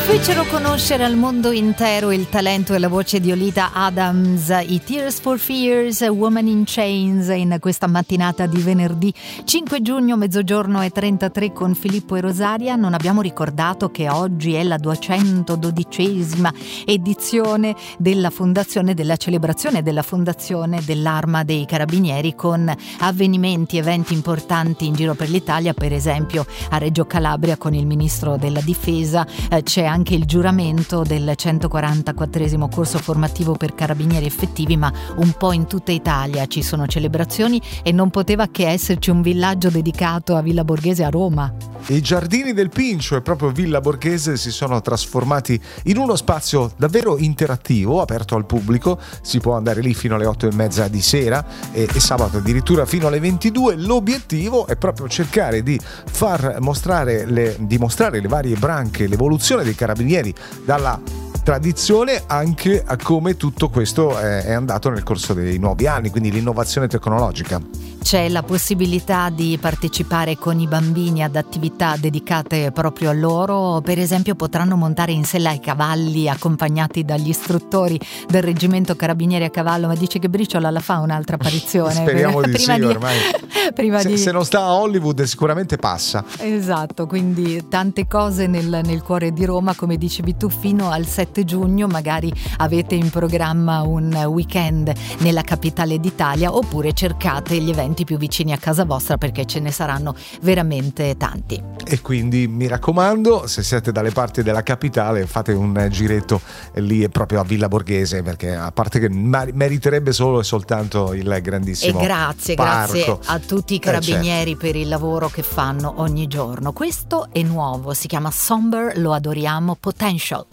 Fecero conoscere al mondo intero il talento e la voce di Olita Adams, i Tears for Fears, Woman in Chains, in questa mattinata di venerdì 5 giugno, 12:33 con Filippo e Rosaria. Non abbiamo ricordato che oggi è la 212esima edizione della fondazione, della celebrazione della fondazione dell'Arma dei Carabinieri, con eventi importanti in giro per l'Italia. Per esempio a Reggio Calabria con il ministro della difesa c'è anche il giuramento del 144esimo corso formativo per carabinieri effettivi, ma un po' in tutta Italia ci sono celebrazioni e non poteva che esserci un villaggio dedicato a Villa Borghese a Roma. I giardini del Pincio e proprio Villa Borghese si sono trasformati in uno spazio davvero interattivo, aperto al pubblico. Si può andare lì fino alle 8:30 di sera e sabato addirittura fino alle 22. L'obiettivo è proprio cercare di dimostrare le varie branche, l'evoluzione dei carabinieri dalla tradizione anche a come tutto questo è andato nel corso dei nuovi anni, quindi l'innovazione tecnologica. C'è la possibilità di partecipare con i bambini ad attività dedicate proprio a loro. Per esempio potranno montare in sella ai cavalli accompagnati dagli istruttori del reggimento carabinieri a cavallo. Ma dice che Briciola la fa un'altra apparizione. Speriamo di sì, ormai se non sta a Hollywood sicuramente passa. Esatto, quindi tante cose nel cuore di Roma, come dicevi tu, fino al 7 giugno magari avete in programma un weekend nella capitale d'Italia, oppure cercate gli eventi più vicini a casa vostra, perché ce ne saranno veramente tanti. E quindi mi raccomando, se siete dalle parti della capitale, fate un giretto lì proprio a Villa Borghese, perché a parte che meriterebbe solo e soltanto il grandissimo e grazie a tutti i carabinieri certo, per il lavoro che fanno ogni giorno. Questo è nuovo, si chiama Somber, lo adoriamo, Potential.